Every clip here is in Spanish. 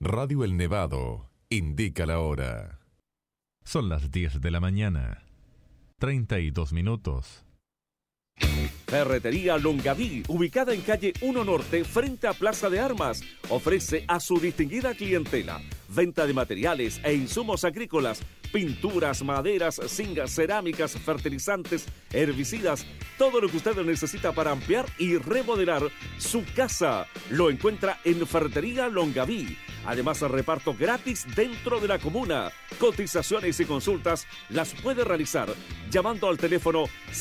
Radio El Nevado indica la hora. Son las 10 de la mañana, 32 minutos. Ferretería Longaví, ubicada en calle 1 Norte, frente a Plaza de Armas, ofrece a su distinguida clientela venta de materiales e insumos agrícolas, pinturas, maderas, zinc, cerámicas, fertilizantes, herbicidas, todo lo que usted necesita para ampliar y remodelar su casa. Lo encuentra en Ferretería Longaví. Además, reparto gratis dentro de la comuna. Cotizaciones y consultas las puede realizar llamando al teléfono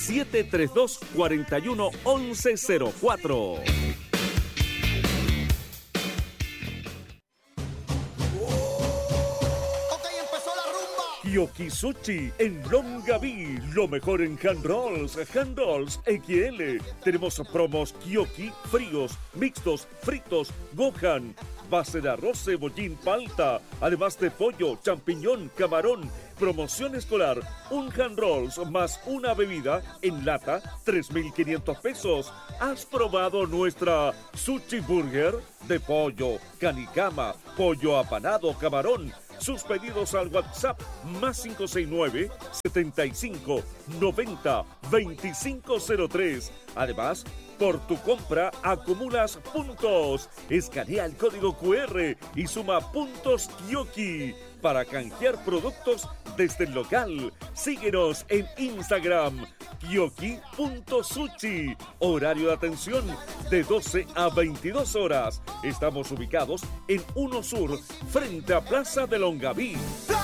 732-41-1104. Kiyoki Sushi en Longaví, lo mejor en hand rolls XL. Tenemos promos Kiyoki fríos, mixtos, fritos, gohan, base de arroz, cebollín, palta, además de pollo, champiñón, camarón. Promoción escolar, un hand rolls más una bebida en lata, 3,500 pesos. ¿Has probado nuestra sushi burger de pollo, canicama, pollo apanado, camarón? Sus pedidos al WhatsApp más 569-7590-2503. Además, por tu compra acumulas puntos. Escanea el código QR y suma puntos Kiyoki para canjear productos desde el local. Síguenos en Instagram, kiyoki.sushi. Horario de atención de 12 a 22 horas. Estamos ubicados en 1 Sur, frente a Plaza de Longaví.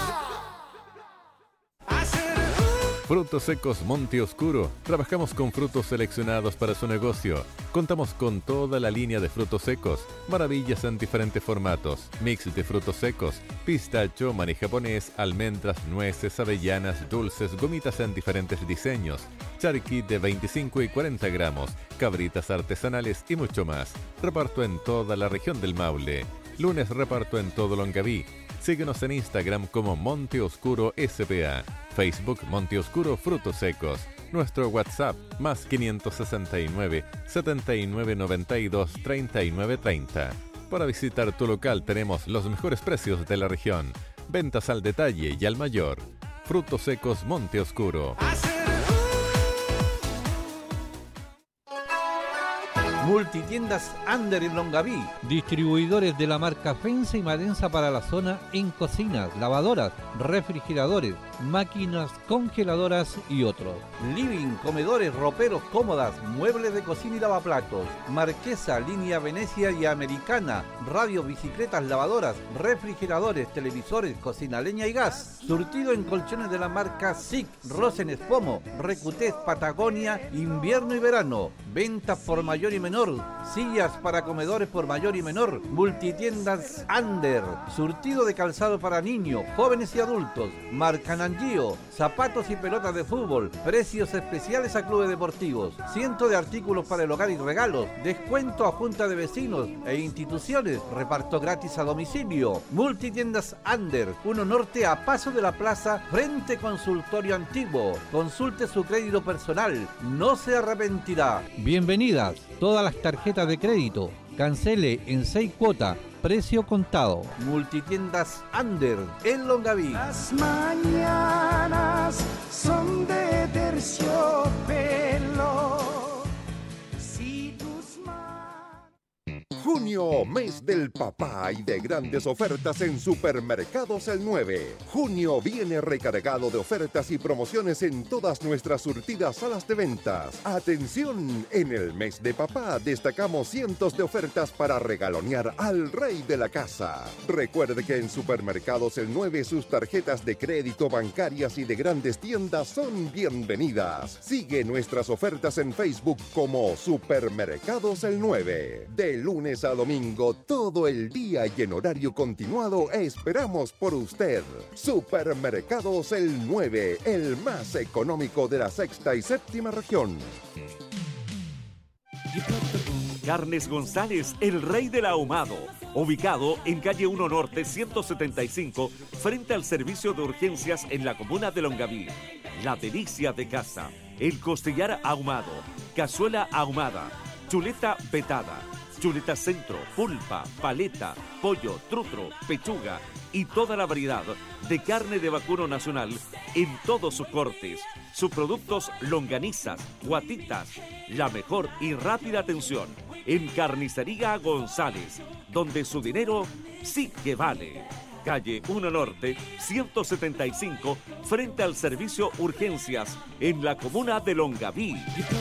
Frutos secos Monte Oscuro. Trabajamos con frutos seleccionados para su negocio. Contamos con toda la línea de frutos secos, maravillas en diferentes formatos, mix de frutos secos, pistacho, maní japonés, almendras, nueces, avellanas, dulces, gomitas en diferentes diseños, charqui de 25 y 40 gramos, cabritas artesanales y mucho más. Reparto en toda la región del Maule. Lunes reparto en todo Longaví. Síguenos en Instagram como Monte Oscuro SPA, Facebook Monte Oscuro Frutos Secos, nuestro WhatsApp más 569 7992 3930. Para visitar tu local tenemos los mejores precios de la región, ventas al detalle y al mayor. Frutos Secos Monte Oscuro. Multitiendas Ander en Longaví, distribuidores de la marca Fensa y Marensa para la zona en cocinas, lavadoras, refrigeradores, máquinas congeladoras y otros. Living, comedores, roperos, cómodas, muebles de cocina y lavaplatos. Marquesa, línea Venecia y Americana, radio, bicicletas, lavadoras, refrigeradores, televisores, cocina leña y gas. Surtido en colchones de la marca SIC, Rosen Espomo, Recutés, Patagonia, invierno y verano. Ventas por mayor y menor, sillas para comedores por mayor y menor. Multitiendas Ander, surtido de calzado para niños, jóvenes y adultos. Marca Nangio, zapatos y pelotas de fútbol, precios especiales a clubes deportivos, cientos de artículos para el hogar y regalos, descuento a junta de vecinos e instituciones, reparto gratis a domicilio. Multitiendas Ander, 1 Norte a paso de la plaza, frente consultorio antiguo. Consulte su crédito personal, no se arrepentirá. Bienvenidas todas las tarjetas de crédito. Cancele en 6 cuotas, precio contado. Multitiendas Ander en Longaví. Las mañanas son de terciopelo. Junio, mes del papá y de grandes ofertas en Supermercados El 9. Junio viene recargado de ofertas y promociones en todas nuestras surtidas salas de ventas. Atención, en el mes de papá destacamos cientos de ofertas para regalonear al rey de la casa. Recuerde que en Supermercados El 9 sus tarjetas de crédito, bancarias y de grandes tiendas son bienvenidas. Sigue nuestras ofertas en Facebook como Supermercados El 9. De lunes a domingo, todo el día y en horario continuado, esperamos por usted. Supermercados El 9, el más económico de la sexta y séptima región. Carnes González, el rey del ahumado, ubicado en calle 1 Norte 175, frente al servicio de urgencias en la comuna de Longaví. La delicia de casa, el costillar ahumado, cazuela ahumada, chuleta vetada, chuleta centro, pulpa, paleta, pollo, trutro, pechuga y toda la variedad de carne de vacuno nacional en todos sus cortes. Sus productos longanizas, guatitas, la mejor y rápida atención en Carnicería González, donde su dinero sí que vale. Calle 1 Norte, 175, frente al servicio Urgencias, en la comuna de Longaví.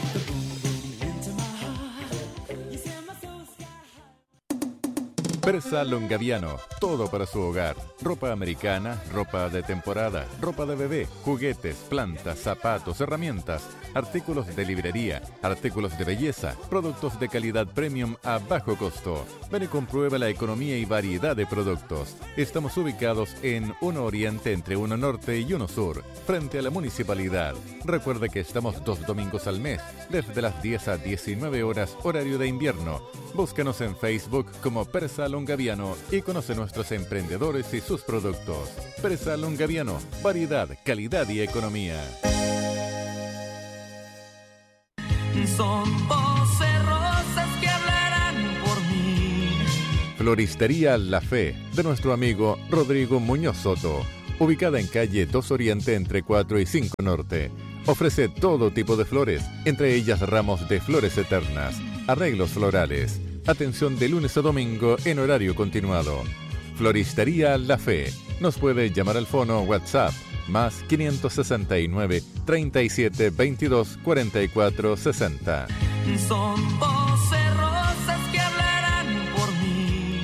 Persa Longaviano, todo para su hogar. Ropa americana, ropa de temporada, ropa de bebé, juguetes, plantas, zapatos, herramientas, artículos de librería, artículos de belleza, productos de calidad premium a bajo costo. Ven y comprueba la economía y variedad de productos. Estamos ubicados en 1 Oriente entre 1 Norte y 1 Sur, frente a la municipalidad. Recuerde que estamos 2 domingos al mes, desde las 10 a 19 horas, horario de invierno. Búscanos en Facebook como Persa Longaviano y conoce nuestros emprendedores y sus productos. Persa Longaviano, variedad, calidad y economía. Son 12 rosas que hablarán por mí. Floristería La Fe, de nuestro amigo Rodrigo Muñoz Soto, ubicada en calle 2 Oriente entre 4 y 5 Norte. Ofrece todo tipo de flores, entre ellas ramos de flores eternas, arreglos florales. Atención de lunes a domingo en horario continuado. Floristería La Fe. Nos puede llamar al fono WhatsApp más 569 37 22 44 60. Son 12 rosas que hablarán por mí.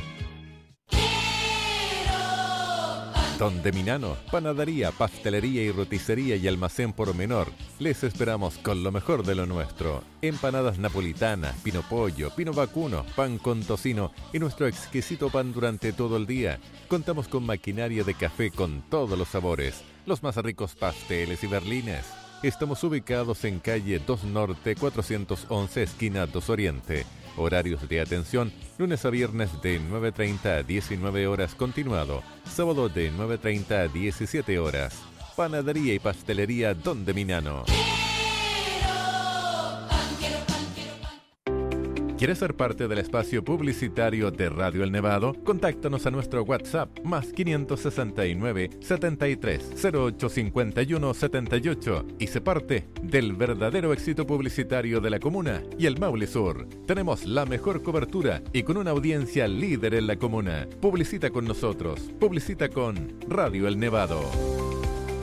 Don de Minano, panadería, pastelería y roticería y almacén por menor. Les esperamos con lo mejor de lo nuestro. Empanadas napolitanas, pino pollo, pino vacuno, pan con tocino y nuestro exquisito pan durante todo el día. Contamos con maquinaria de café con todos los sabores, los más ricos pasteles y berlines. Estamos ubicados en calle 2 Norte 411, esquina 2 Oriente. Horarios de atención, lunes a viernes de 9:30 a 19 horas continuado, sábado de 9:30 a 17 horas. Panadería y pastelería Don de Minano. ¿Quieres ser parte del espacio publicitario de Radio El Nevado? Contáctanos a nuestro WhatsApp más 569 73 08 51 78 y sé parte del verdadero éxito publicitario de la comuna y el Maule Sur. Tenemos la mejor cobertura y con una audiencia líder en la comuna. Publicita con nosotros. Publicita con Radio El Nevado.